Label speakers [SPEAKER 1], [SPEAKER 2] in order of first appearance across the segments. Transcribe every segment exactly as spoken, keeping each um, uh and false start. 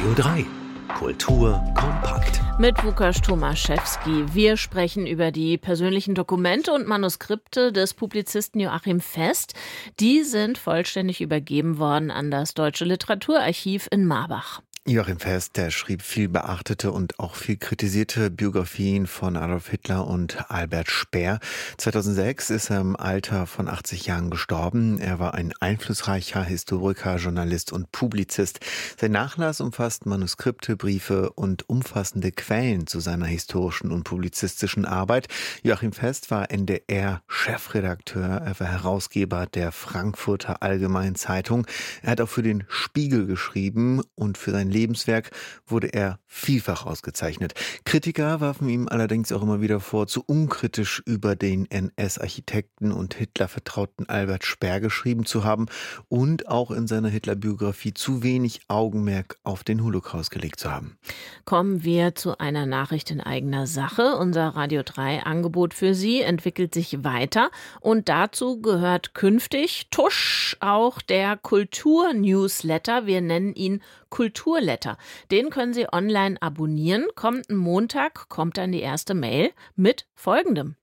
[SPEAKER 1] Radio drei. Kultur kompakt.
[SPEAKER 2] Mit Łukasz Tomaszewski. Wir sprechen über die persönlichen Dokumente und Manuskripte des Publizisten Joachim Fest. Die sind vollständig übergeben worden an das Deutsche Literaturarchiv in Marbach.
[SPEAKER 3] Joachim Fest, der schrieb viel beachtete und auch viel kritisierte Biografien von Adolf Hitler und Albert Speer. zweitausendsechs ist er im Alter von achtzig Jahren gestorben. Er war ein einflussreicher Historiker, Journalist und Publizist. Sein Nachlass umfasst Manuskripte, Briefe und umfassende Quellen zu seiner historischen und publizistischen Arbeit. Joachim Fest war N D R-Chefredakteur, er war Herausgeber der Frankfurter Allgemeinen Zeitung. Er hat auch für den Spiegel geschrieben und für sein Lebenswerk wurde er vielfach ausgezeichnet. Kritiker warfen ihm allerdings auch immer wieder vor, zu unkritisch über den N S-Architekten und Hitler-Vertrauten Albert Speer geschrieben zu haben und auch in seiner Hitler-Biografie zu wenig Augenmerk auf den Holocaust gelegt zu haben.
[SPEAKER 2] Kommen wir zu einer Nachricht in eigener Sache. Unser Radio drei Angebot für Sie entwickelt sich weiter und dazu gehört künftig, tusch, auch der Kultur-Newsletter. Wir nennen ihn Kulturletter. Den können Sie online abonnieren. Kommenden Montag kommt dann die erste Mail mit Folgendem.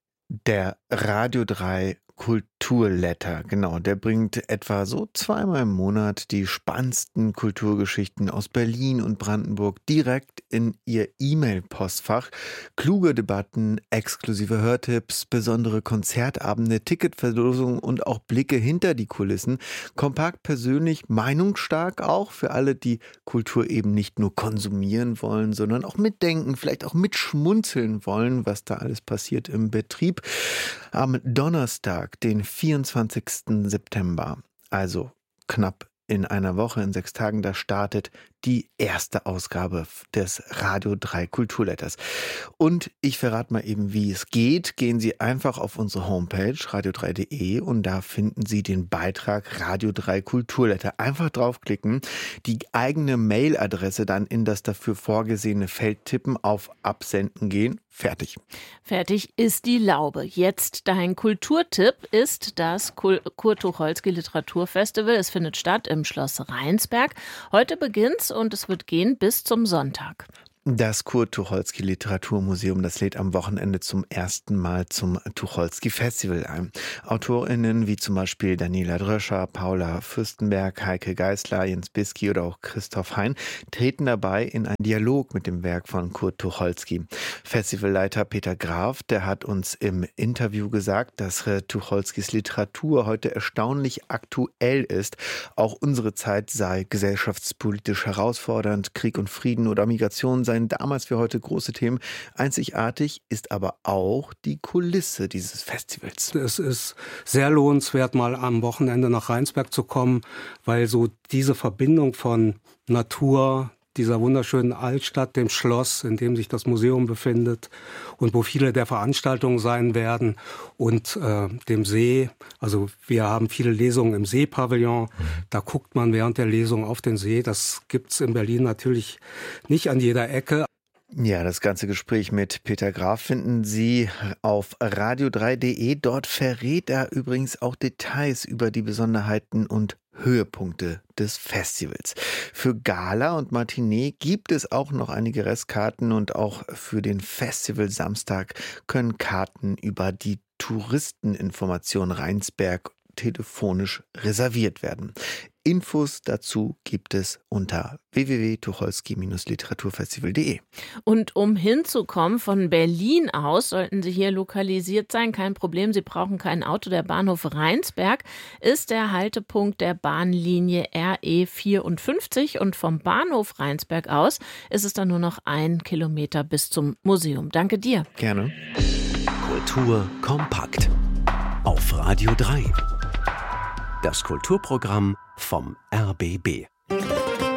[SPEAKER 3] Der Radio drei Kulturletter, genau, der bringt etwa so zweimal im Monat die spannendsten Kulturgeschichten aus Berlin und Brandenburg direkt in Ihr E-Mail-Postfach. Kluge Debatten, exklusive Hörtipps, besondere Konzertabende, Ticketverlosungen und auch Blicke hinter die Kulissen. Kompakt, persönlich, meinungsstark auch für alle, die Kultur eben nicht nur konsumieren wollen, sondern auch mitdenken, vielleicht auch mitschmunzeln wollen, was da alles passiert im Betrieb. Am Donnerstag, den vierundzwanzigsten September, also knapp in einer Woche, in sechs Tagen, da startet die erste Ausgabe des Radio drei Kulturletters. Und ich verrate mal eben, wie es geht. Gehen Sie einfach auf unsere Homepage radio drei punkt de und da finden Sie den Beitrag Radio drei Kulturletter. Einfach draufklicken, die eigene Mailadresse dann in das dafür vorgesehene Feld tippen, auf Absenden gehen. Fertig.
[SPEAKER 2] Fertig ist die Laube. Jetzt dein Kulturtipp ist das Kurt-Tucholsky Literaturfestival. Es findet statt im Schloss Rheinsberg. Heute beginnt's und es wird gehen bis zum Sonntag.
[SPEAKER 3] Das Kurt-Tucholsky Literaturmuseum, das lädt am Wochenende zum ersten Mal zum Tucholsky Festival ein. AutorInnen wie zum Beispiel Daniela Dröscher, Paula Fürstenberg, Heike Geisler, Jens Bisky oder auch Christoph Hein treten dabei in einen Dialog mit dem Werk von Kurt Tucholsky. Festivalleiter Peter Graf, der hat uns im Interview gesagt, dass Tucholskys Literatur heute erstaunlich aktuell ist. Auch unsere Zeit sei gesellschaftspolitisch herausfordernd, Krieg und Frieden oder Migration sei damals wie heute große Themen. Einzigartig ist aber auch die Kulisse dieses Festivals.
[SPEAKER 4] Es ist sehr lohnenswert, mal am Wochenende nach Rheinsberg zu kommen, weil so diese Verbindung von Natur, dieser wunderschönen Altstadt, dem Schloss, in dem sich das Museum befindet und wo viele der Veranstaltungen sein werden, und äh, dem See. Also wir haben viele Lesungen im Seepavillon. Da guckt man während der Lesung auf den See. Das gibt's in Berlin natürlich nicht an jeder Ecke.
[SPEAKER 3] Ja, das ganze Gespräch mit Peter Graf finden Sie auf radio drei punkt de. Dort verrät er übrigens auch Details über die Besonderheiten und Höhepunkte des Festivals. Für Gala und Matinee gibt es auch noch einige Restkarten und auch für den Festival Samstag können Karten über die Touristeninformation Rheinsberg telefonisch reserviert werden. Infos dazu gibt es unter w w w punkt tucholsky literaturfestival punkt de.
[SPEAKER 2] Und um hinzukommen von Berlin aus, sollten Sie hier lokalisiert sein, kein Problem, Sie brauchen kein Auto. Der Bahnhof Rheinsberg ist der Haltepunkt der Bahnlinie R E vierundfünfzig und vom Bahnhof Rheinsberg aus ist es dann nur noch ein Kilometer bis zum Museum. Danke dir.
[SPEAKER 3] Gerne.
[SPEAKER 1] Kultur kompakt auf Radio drei. Das Kulturprogramm vom R B B.